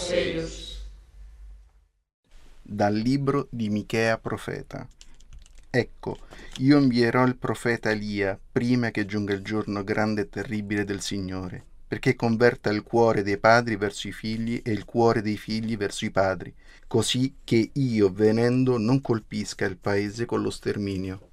eius. Dal libro di Michea profeta. Ecco, io invierò il profeta Elia prima che giunga il giorno grande e terribile del Signore, perché converta il cuore dei padri verso i figli e il cuore dei figli verso i padri, così che io, venendo, non colpisca il paese con lo sterminio.